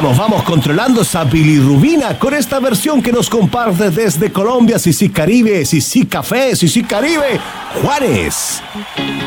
Vamos controlando esa bilirrubina con esta versión que nos comparte desde Colombia, Sisí Caribe, Sisí Café, Sisí Caribe, Juanes.